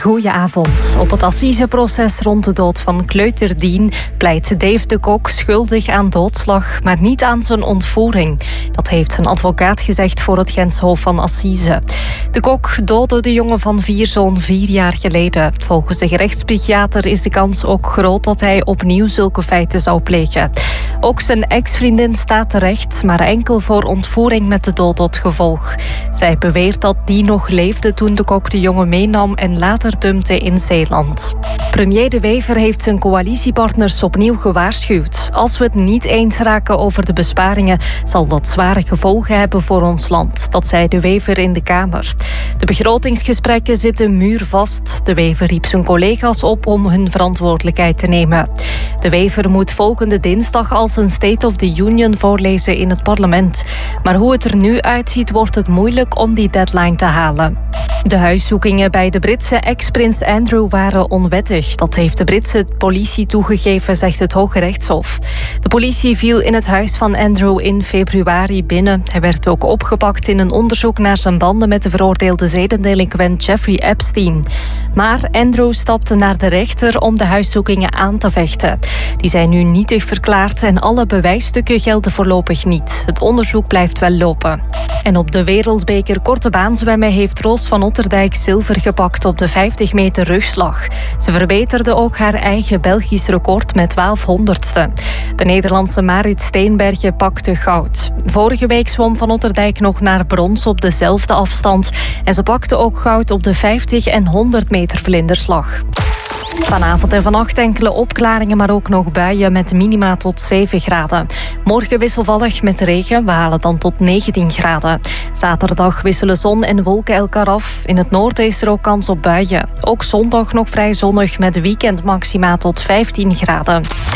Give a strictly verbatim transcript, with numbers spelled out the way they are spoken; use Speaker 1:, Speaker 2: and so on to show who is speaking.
Speaker 1: Goedenavond. Op het assiseproces rond de dood van kleuter Dien pleit Dave de Kok schuldig aan doodslag, maar niet aan zijn ontvoering. Dat heeft zijn advocaat gezegd voor het Gents Hof van Assise. De Kok doodde de jongen van vier zo'n vier jaar geleden. Volgens de gerechtspsychiater is de kans ook groot dat hij opnieuw zulke feiten zou plegen. Ook zijn ex-vriendin staat terecht, maar enkel voor ontvoering met de dood tot gevolg. Zij beweert dat die nog leefde toen de Kok de jongen meenam en later dumpte in Zeeland. Premier De Wever heeft zijn coalitiepartners opnieuw gewaarschuwd. Als we het niet eens raken over de besparingen, zal dat zware gevolgen hebben voor ons land. Dat zei De Wever in de Kamer. De begrotingsgesprekken zitten muurvast. De Wever riep zijn collega's op om hun verantwoordelijkheid te nemen. De Wever moet volgende dinsdag als een State of the Union voorlezen in het parlement. Maar hoe het er nu uitziet, wordt het moeilijk om die deadline te halen. De huiszoekingen bij de Britse ex-prins Andrew waren onwettig. Dat heeft de Britse politie toegegeven, zegt het Hoge Rechtshof. De politie viel in het huis van Andrew in februari binnen. Hij werd ook opgepakt in een onderzoek naar zijn banden met de veroordeelde zedendelinquent Jeffrey Epstein. Maar Andrew stapte naar de rechter om de huiszoekingen aan te vechten. Die zijn nu nietig verklaard en alle bewijsstukken gelden voorlopig niet. Het onderzoek blijft wel lopen. En op de Wereldbeker korte baan zwemmen heeft Roos van Otterdijk zilver gepakt op de vijftig meter rugslag. Ze verbeterde ook haar eigen Belgisch record met twaalf honderdste. De Nederlandse Marit Steenbergen pakte goud. Vorige week zwom Van Otterdijk nog naar brons op dezelfde afstand. En ze pakte ook goud op de vijftig en honderd meter vlinderslag. Vanavond en vannacht enkele opklaringen, maar ook nog buien met minima tot zeven graden. Morgen wisselvallig met regen, we halen dan tot negentien graden. Zaterdag wisselen zon en wolken elkaar af. In het noorden is er ook kans op buien. Ook zondag nog vrij zonnig met weekendmaxima tot vijftien graden.